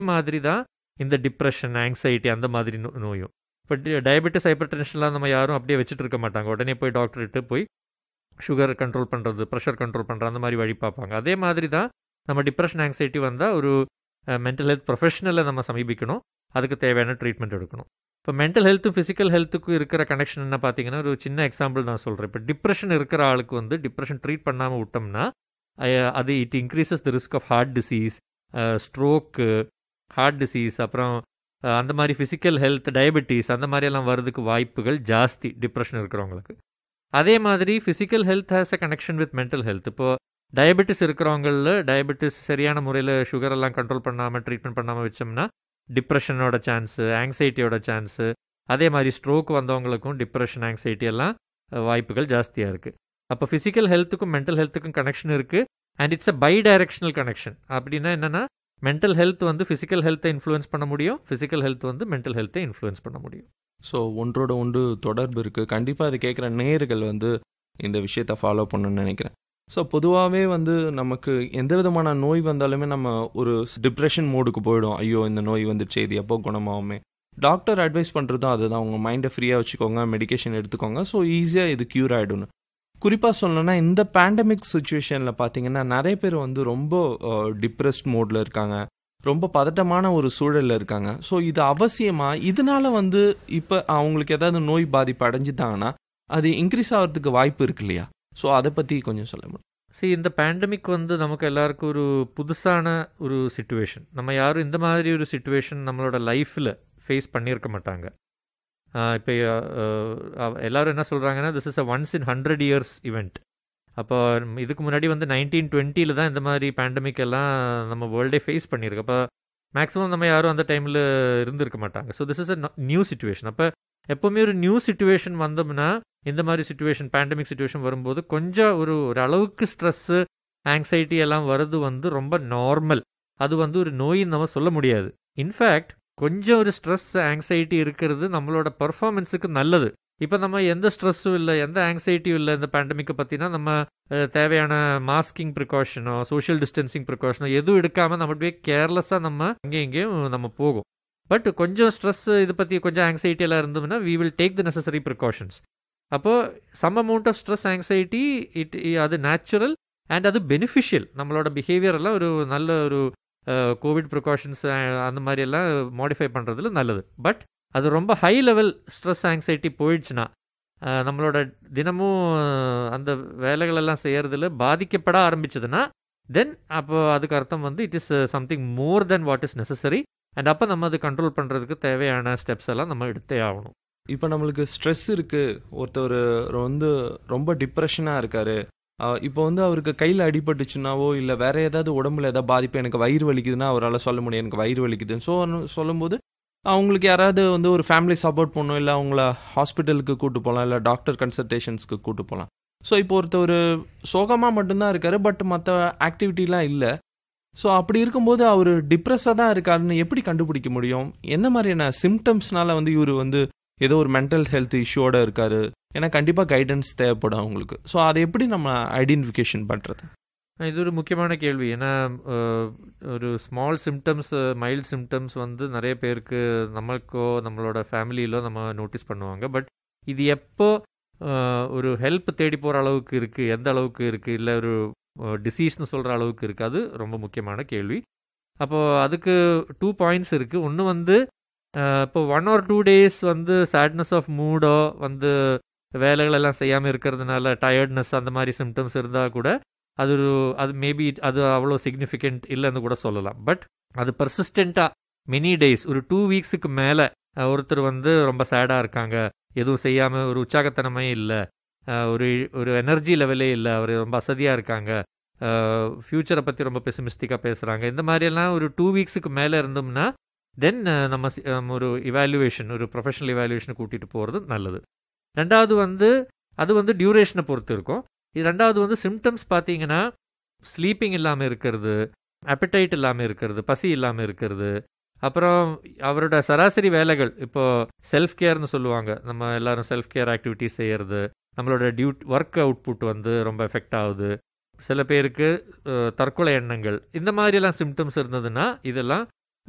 மாதிரி தான் இந்த டிப்ரெஷன், ஆங்ஸைட்டி அந்த மாதிரி நோயும். இப்போ டயபெட்டிஸ், ஹைப்பர் டென்ஷன்லாம் நம்ம யாரும் அப்படியே வச்சுட்டு இருக்க மாட்டாங்க. உடனே போய் டாக்டர்கிட்ட போய் சுகர் கண்ட்ரோல் பண்ணுறது, ப்ரெஷர் கண்ட்ரோல் பண்ணுறது அந்த மாதிரி வழி பார்ப்பாங்க. அதே மாதிரி தான் நம்ம டிப்ரெஷன், ஆங்ஸைட்டி வந்தால் ஒரு மென்டல் ஹெல்த் ப்ரொஃபஷனலை நம்ம சமீபிக்கணும். அதுக்கு தேவையான ட்ரீட்மெண்ட் எடுக்கணும். இப்போ மென்டல் ஹெல்த்து ஃபிசிக்கல் ஹெல்த்துக்கும் இருக்கிற கனெக்ஷன் என்ன பார்த்தீங்கன்னா, ஒரு சின்ன எக்ஸாம்பிள் நான் சொல்கிறேன். இப்போ டிப்ரெஷன் இருக்கிற ஆளுக்கு வந்து டிப்ரெஷன் ட்ரீட் பண்ணாமல் விட்டோம்னா அது it increases the risk of heart disease, stroke, heart disease, அப்புறம் அந்த மாதிரி ஃபிசிக்கல் ஹெல்த், டயபெட்டிஸ் அந்த மாதிரியெல்லாம் வர்றதுக்கு வாய்ப்புகள் ஜாஸ்தி டிப்ரெஷன் இருக்கிறவங்களுக்கு. அதே மாதிரி physical health has a connection with mental health. இப்போது டயபெட்டிஸ் இருக்கிறவங்களில் டயபெட்டிஸ் சரியான முறையில் சுகரெல்லாம் கண்ட்ரோல் பண்ணாமல் ட்ரீட்மெண்ட் பண்ணாமல் வச்சோம்னா டிப்ரெஷனோட சான்ஸு, ஆங்ஸைட்டியோட சான்ஸு, அதே மாதிரி ஸ்ட்ரோக் வந்தவங்களுக்கும் டிப்ரெஷன், ஆங்ஸைட்டி எல்லாம் வாய்ப்புகள் ஜாஸ்தியாக இருக்குது. அப்போ ஃபிசிக்கல் ஹெல்த்துக்கும் மென்டல் ஹெல்த்துக்கும் கனெக்ஷன் இருக்குது. And it's a by directional connection. அப்படின்னா என்னென்னா, மென்டல் ஹெல்த் வந்து ஃபிசிக்கல் ஹெல்த்தை இன்ஃப்ளூயன்ஸ் பண்ண முடியும், ஃபிசிக்கல் ஹெல்த் வந்து மென்டல் ஹெல்த்தை இன்ஃப்ளூயன்ஸ் பண்ண முடியும். ஸோ ஒன்றோட ஒன்று தொடர்பு இருக்குது. கண்டிப்பாக அது கேட்குற நேயர்கள் வந்து இந்த விஷயத்தை ஃபாலோ பண்ணணும்னு நினைக்கிறேன். ஸோ பொதுவாகவே வந்து நமக்கு எந்த விதமான நோய் வந்தாலுமே நம்ம ஒரு டிப்ரெஷன் மோடுக்கு போயிடும். ஐயோ இந்த நோய் வந்துடுச்சு, இது எப்போ குணமாகுமே. டாக்டர் அட்வைஸ் பண்ணுறதும் அதுதான், உங்கள் மைண்டை ஃப்ரீயாக வச்சுக்கோங்க, மெடிக்கேஷன் எடுத்துக்கோங்க, ஸோ ஈஸியாக இது க்யூர் ஆகிடும்னு. குறிப்பாக சொல்லணும்னா இந்த பேண்டமிக் சுச்சுவேஷனில் பார்த்தீங்கன்னா நிறைய பேர் வந்து ரொம்ப டிப்ரெஸ்ட் மோடில் இருக்காங்க, ரொம்ப பதட்டமான ஒரு சூழலில் இருக்காங்க. ஸோ இது அவசியமாக இதனால வந்து இப்போ அவங்களுக்கு ஏதாவது நோய் பாதிப்பு அடைஞ்சிட்டாங்கன்னா அது இன்க்ரீஸ் ஆகிறதுக்கு வாய்ப்பு இருக்கு இல்லையா? ஸோ அதை பற்றி கொஞ்சம் சொல்ல முடியும். இந்த பேண்டமிக் வந்து நமக்கு எல்லாருக்கும் ஒரு புதுசான ஒரு சிச்சுவேஷன். நம்ம யாரும் இந்த மாதிரி ஒரு சிச்சுவேஷன் நம்மளோட லைஃப்பில் ஃபேஸ் பண்ணியிருக்க மாட்டாங்க. இப்போ எல்லோரும் என்ன சொல்கிறாங்கன்னா, this is a once in 100 years event. அப்போ இதுக்கு முன்னாடி வந்து 1920 தான் இந்த மாதிரி பேண்டமிக் எல்லாம் நம்ம வேர்ல்டே ஃபேஸ் பண்ணியிருக்கு. அப்போ மேக்ஸிமம் நம்ம யாரும் அந்த டைமில் இருந்திருக்க மாட்டாங்க. So this is a new situation. அப்போ எப்போவுமே ஒரு நியூ சிச்சுவேஷன் வந்தோம்னா, இந்த மாதிரி சிச்சுவேஷன், பேண்டமிக் சிச்சுவேஷன் வரும்போது கொஞ்சம் ஒரு அளவுக்கு ஸ்ட்ரெஸ்ஸு, ஆங்ஸைட்டி எல்லாம் வர்றது வந்து ரொம்ப நார்மல். அது வந்து ஒரு நோயின்னு நம்ம சொல்ல முடியாது. இன்ஃபேக்ட் கொஞ்சம் ஒரு ஸ்ட்ரெஸ், ஆங்ஸைட்டி இருக்கிறது நம்மளோட பர்ஃபார்மன்ஸுக்கு நல்லது. இப்போ நம்ம எந்த ஸ்ட்ரெஸ்ஸும் இல்லை, எந்த ஆங்ஸைட்டியும் இல்லை இந்த பேண்டமிக்கை பற்றினா, நம்ம தேவையான மாஸ்கிங் ப்ரிகாஷனோ, சோஷியல் டிஸ்டன்சிங் ப்ரிகாஷனோ எதுவும் எடுக்காமல் நம்ம அப்படியே கேர்லெஸ்ஸாக நம்ம அங்கேயும் இங்கேயும் நம்ம போகும். பட் கொஞ்சம் ஸ்ட்ரெஸ், இதை பற்றி கொஞ்சம் ஆங்ஸைட்டி எல்லாம் இருந்தோம்னா we will take the necessary precautions. அப்போது some amount of stress, anxiety அது நேச்சுரல் அண்ட் அது பெனிஃபிஷியல். நம்மளோட பிஹேவியர் எல்லாம் ஒரு நல்ல ஒரு கோவிட் ப்ரிகாஷன்ஸ் அந்த மாதிரி எல்லாம் மாடிஃபை பண்ணுறதுல நல்லது. பட் அது ரொம்ப ஹை லெவல் ஸ்ட்ரெஸ், ஆங்ஸைட்டி போயிடுச்சுன்னா, நம்மளோட தினமும் அந்த வேலைகளெல்லாம் செய்கிறதுல பாதிக்கப்பட ஆரம்பிச்சதுன்னா, தென் அப்போ அதுக்கு அர்த்தம் வந்து it is something more then what is necessary. And அப்போ நம்ம அது கண்ட்ரோல் பண்ணுறதுக்கு தேவையான ஸ்டெப்ஸ் எல்லாம் நம்ம எடுத்தே ஆகணும். இப்போ நம்மளுக்கு ஸ்ட்ரெஸ் இருக்குது, ஒருத்தர் வந்து ரொம்ப டிப்ரெஷனாக இருக்கார், இப்போ வந்து அவருக்கு கையில் அடிபட்டுச்சுன்னாவோ இல்லை வேறு ஏதாவது உடம்புல ஏதாவது பாதிப்பு, எனக்கு வயிறு வலிக்குதுன்னா அவரால் சொல்ல முடியும் எனக்கு வயிறு வலிக்குதுன்னு. ஸோ சொல்லும்போது அவங்களுக்கு யாராவது வந்து ஒரு ஃபேமிலி சப்போர்ட் பண்ணணும், இல்லை அவங்கள ஹாஸ்பிட்டலுக்கு கூப்பிட்டு போகலாம், இல்லை டாக்டர் கன்சல்டேஷன்ஸ்க்கு கூப்பிட்டு போகலாம். ஸோ இப்போ ஒருத்தர் சோகமாக மட்டும்தான் இருக்கார், பட் மற்ற ஆக்டிவிட்டிலாம் இல்லை. ஸோ அப்படி இருக்கும்போது அவர் டிப்ரெஸ்ஸாக தான் இருக்காருன்னு எப்படி கண்டுபிடிக்க முடியும்? என்ன மாதிரியான சிம்டம்ஸ்னால வந்து இவர் வந்து ஏதோ ஒரு மென்டல் ஹெல்த் இஷ்யூவோட இருக்காரு? ஏன்னா கண்டிப்பாக கைடன்ஸ் தேவைப்படும் அவங்களுக்கு. ஸோ அதை எப்படி நம்ம ஐடென்டிஃபிகேஷன் பண்ணுறது? இது ஒரு முக்கியமான கேள்வி. ஏன்னா ஒரு ஸ்மால் சிம்டம்ஸ், மைல்டு சிம்டம்ஸ் வந்து நிறைய பேருக்கு நம்மளுக்கோ நம்மளோட ஃபேமிலியிலோ நம்ம நோட்டீஸ் பண்ணுவாங்க. பட் இது எப்போ ஒரு ஹெல்ப் தேடி போகிற அளவுக்கு இருக்குது, எந்த அளவுக்கு இருக்குது, இல்லை ஒரு டிசீஸ்னு சொல்கிற அளவுக்கு இருக்குது, அது ரொம்ப முக்கியமான கேள்வி. அப்போது அதுக்கு 2 பாயிண்ட்ஸ் இருக்குது. ஒன்று வந்து இப்போ 1 or 2 days வந்து சேட்னஸ் ஆஃப் மூடோ வந்து வேலைகளெல்லாம் செய்யாமல் இருக்கிறதுனால டயர்ட்னஸ் அந்த மாதிரி சிம்டம்ஸ் இருந்தால் கூட அது மேபி அது அவ்வளோ சிக்னிஃபிகண்ட் இல்லைன்னு கூட சொல்லலாம். பட் அது பர்சிஸ்டண்ட்டாக மெனி டேஸ், ஒரு 2 weeksக்கு மேலே ஒருத்தர் வந்து ரொம்ப சேடாக இருக்காங்க, எதுவும் செய்யாமல் ஒரு உற்சாகத்தனமே இல்லை, ஒரு எனர்ஜி லெவலே இல்லை, அவர் ரொம்ப அசதியாக இருக்காங்க, ஃப்யூச்சரை பற்றி ரொம்ப பெசிமிஸ்டிக்காக பேசுகிறாங்க, இந்த மாதிரியெல்லாம் ஒரு 2 weeksக்கு மேலே இருந்தோம்னா தென் நம்ம ஒரு இவாலுவேஷன், ஒரு ப்ரொஃபஷனல் இவாலுவேஷனை கூட்டிகிட்டு போகிறது நல்லது. ரெண்டாவது வந்து அது வந்து டியூரேஷனை பொறுத்து இருக்கும். இது ரெண்டாவது வந்து சிம்டம்ஸ் பார்த்தீங்கன்னா, ஸ்லீப்பிங் இல்லாமல் இருக்கிறது, appetite இல்லாமல் இருக்கிறது, பசி இல்லாமல் இருக்கிறது, அப்புறம் அவரோட சராசரி வேலைகள், இப்போது செல்ஃப் கேர்னு சொல்லுவாங்க, நம்ம எல்லோரும் செல்ஃப் கேர் ஆக்டிவிட்டிஸ் செய்கிறது, நம்மளோட ஒர்க் அவுட்புட் வந்து ரொம்ப எஃபெக்ட் ஆகுது, சில பேருக்கு தற்கொலை எண்ணங்கள், இந்த மாதிரியெல்லாம் சிம்டம்ஸ் இருந்ததுன்னா இதெல்லாம்